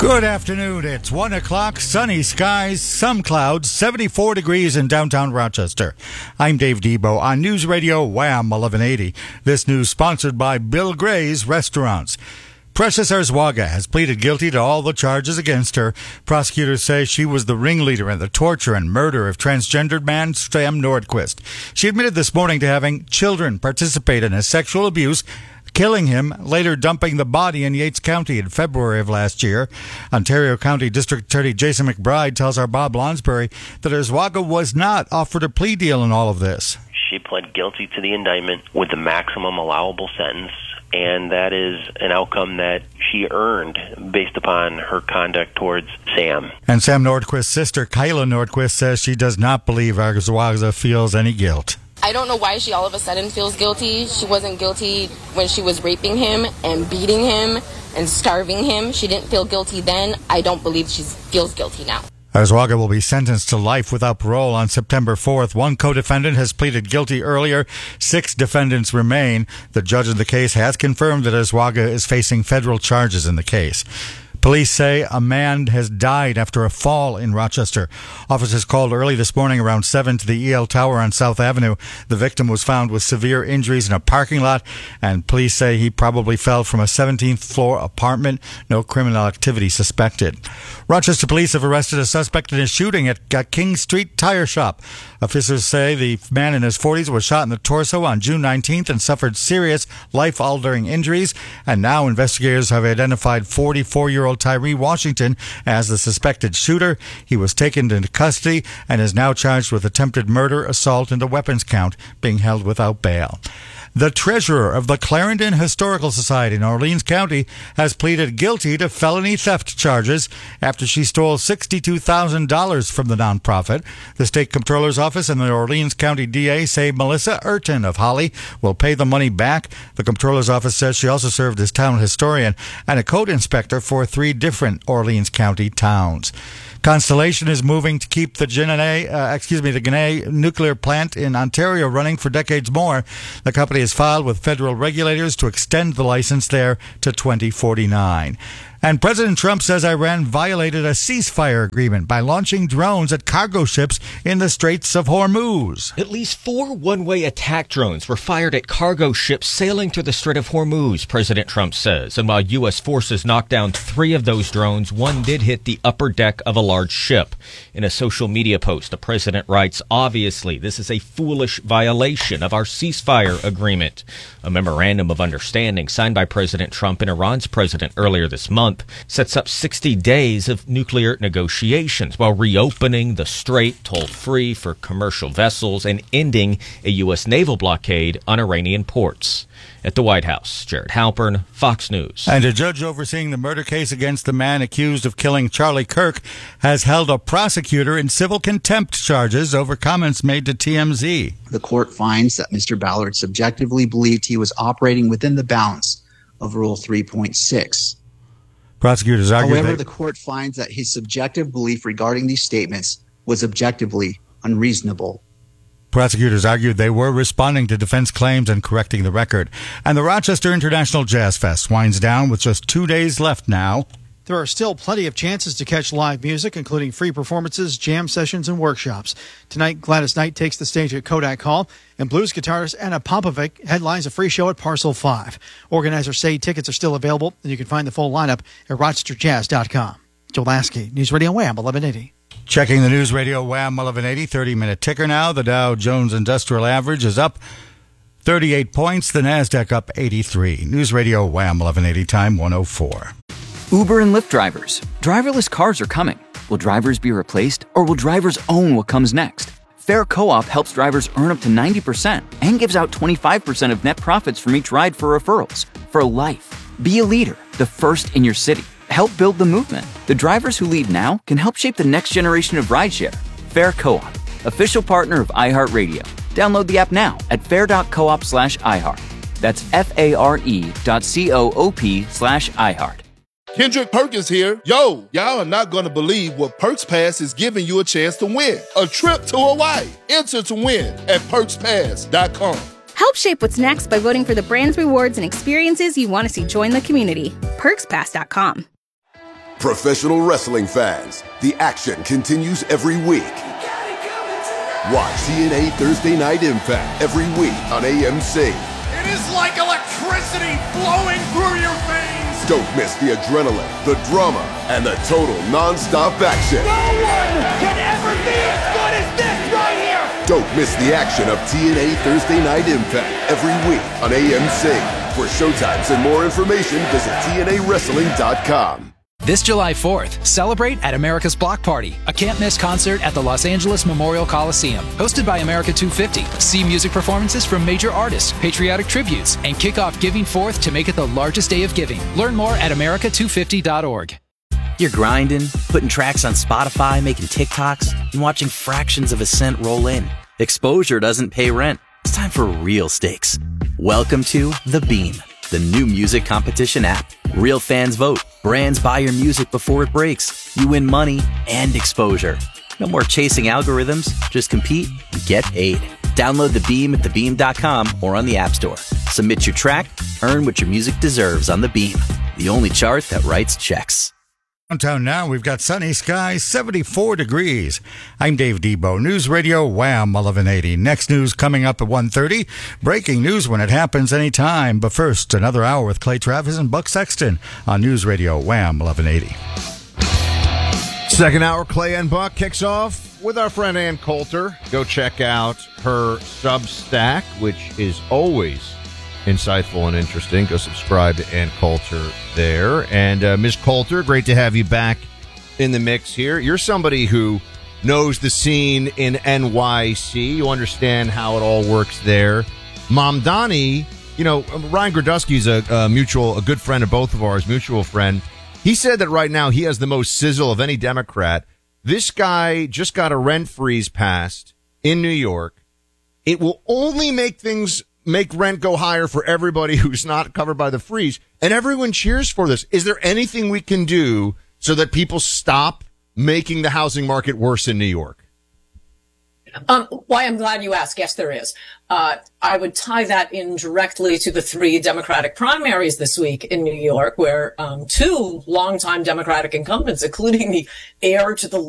Good afternoon. It's 1 o'clock, sunny skies, some clouds, 74 degrees in downtown Rochester. I'm Dave Debo on News Radio Wham 1180. This news sponsored by Bill Gray's Restaurants. Precious Arzwaga has pleaded guilty to all the charges against her. Prosecutors say she was the ringleader in the torture and murder of transgendered man Sam Nordquist. She admitted this morning to having children participate in his sexual abuse, killing him, later dumping the body in Yates County in February of last year. Ontario County District Attorney Jason McBride tells our Bob Lonsbury that Arzwaga was not offered a plea deal in all of this. She pled guilty to the indictment with the maximum allowable sentence, and that is an outcome that she earned based upon her conduct towards Sam. And Sam Nordquist's sister, Kyla Nordquist, says she does not believe Arzwaga feels any guilt. I don't know why she all of a sudden feels guilty. She wasn't guilty when she was raping him and beating him and starving him. She didn't feel guilty then. I don't believe she feels guilty now. Arzwaga will be sentenced to life without parole on September 4th. One co-defendant has pleaded guilty earlier. 6 defendants remain. The judge in the case has confirmed that Arzwaga is facing federal charges in the case. Police say a man has died after a fall in Rochester. Officers called early this morning around 7 to the EL Tower on South Avenue. The victim was found with severe injuries in a parking lot, and police say he probably fell from a 17th floor apartment. No criminal activity suspected. Rochester police have arrested a suspect in a shooting at King Street Tire Shop. Officers say the man in his 40s was shot in the torso on June 19th and suffered serious life-altering injuries. And now investigators have identified 44-year-old Tyree Washington as the suspected shooter. He was taken into custody and is now charged with attempted murder, assault, and a weapons count, being held without bail. The treasurer of the Clarendon Historical Society in Orleans County has pleaded guilty to felony theft charges after she stole $62,000 from the nonprofit. The state comptroller's office and the Orleans County DA say Melissa Urton of Holly will pay the money back. The comptroller's office says she also served as town historian and a code inspector for 3 different Orleans County towns. Constellation is moving to keep the Ginna nuclear plant in Ontario running for decades more. The company has filed with federal regulators to extend the license there to 2049. And President Trump says Iran violated a ceasefire agreement by launching drones at cargo ships in the Straits of Hormuz. At least 4 one-way attack drones were fired at cargo ships sailing through the Strait of Hormuz, President Trump says. And while U.S. forces knocked down 3 of those drones, one did hit the upper deck of a large ship. In a social media post, the president writes, "Obviously, this is a foolish violation of our ceasefire agreement." A memorandum of understanding signed by President Trump and Iran's president earlier this month sets up 60 days of nuclear negotiations while reopening the strait toll-free for commercial vessels and ending a U.S. naval blockade on Iranian ports. At the White House, Jared Halpern, Fox News. And a judge overseeing the murder case against the man accused of killing Charlie Kirk has held a prosecutor in civil contempt charges over comments made to TMZ. The court finds that Mr. Ballard subjectively believed he was operating within the bounds of Rule 3.6. Prosecutors argue However, the court finds that his subjective belief regarding these statements was objectively unreasonable. Prosecutors argued they were responding to defense claims and correcting the record. And the Rochester International Jazz Fest winds down with just 2 days left now. There are still plenty of chances to catch live music, including free performances, jam sessions, and workshops. Tonight, Gladys Knight takes the stage at Kodak Hall, and blues guitarist Anna Popovic headlines a free show at Parcel 5. Organizers say tickets are still available, and you can find the full lineup at rochesterjazz.com. Joe Lasky, News Radio Wham 1180. Checking the News Radio Wham 1180, 30-minute ticker now. The Dow Jones Industrial Average is up 38 points. The NASDAQ up 83. News Radio Wham 1180, time 104. Uber and Lyft drivers. Driverless cars are coming. Will drivers be replaced, or will drivers own what comes next? Fair Co-op helps drivers earn up to 90% and gives out 25% of net profits from each ride for referrals. For life. Be a leader, the first in your city. Help build the movement. The drivers who lead now can help shape the next generation of rideshare. Fair Co-op, official partner of iHeartRadio. Download the app now at fair.coop/iHeart. That's FARE.coop/iHeart. Kendrick Perkins here. Yo, y'all are not going to believe what Perks Pass is giving you a chance to win. A trip to Hawaii. Enter to win at perkspass.com. Help shape what's next by voting for the brands, rewards, and experiences you want to see join the community. PerksPass.com. Professional wrestling fans, the action continues every week. Watch TNA Thursday Night Impact every week on AMC. It is like electricity flowing through your veins. Don't miss the adrenaline, the drama, and the total non-stop action. No one can ever be as good as this right here. Don't miss the action of TNA Thursday Night Impact every week on AMC. For showtimes and more information, visit TNAWrestling.com. This July 4th, celebrate at America's Block Party, a can't-miss concert at the Los Angeles Memorial Coliseum. Hosted by America 250, see music performances from major artists, patriotic tributes, and kick off Giving Forth to make it the largest day of giving. Learn more at america250.org. You're grinding, putting tracks on Spotify, making TikToks, and watching fractions of a cent roll in. Exposure doesn't pay rent. It's time for real stakes. Welcome to The Beam, the new music competition app. Real fans vote. Brands buy your music before it breaks. You win money and exposure. No more chasing algorithms. Just compete and get paid. Download The Beam at thebeam.com or on the App Store. Submit your track. Earn what your music deserves on The Beam, the only chart that writes checks. Downtown now, we've got sunny skies, 74 degrees. I'm Dave Debo, News Radio Wham 1180. Next news coming up at 1:30. Breaking news when it happens anytime. But first, another hour with Clay Travis and Buck Sexton on News Radio Wham 1180. Second hour, Clay and Buck kicks off with our friend Ann Coulter. Go check out her Substack, which is always insightful and interesting. Go subscribe to Ann Coulter there. And Ms. Coulter, great to have you back in the mix here. You're somebody who knows the scene in NYC. You understand how it all works there. Mamdani, you know, Ryan Gradusky's a good friend of both of ours, mutual friend. He said that right now he has the most sizzle of any Democrat. This guy just got a rent freeze passed in New York. It will only make rent go higher for everybody who's not covered by the freeze. And everyone cheers for this. Is there anything we can do so that people stop making the housing market worse in New York? Why, I'm glad you asked. Yes, there is. I would tie that in directly to the 3 Democratic primaries this week in New York, where 2 longtime Democratic incumbents, including the heir to the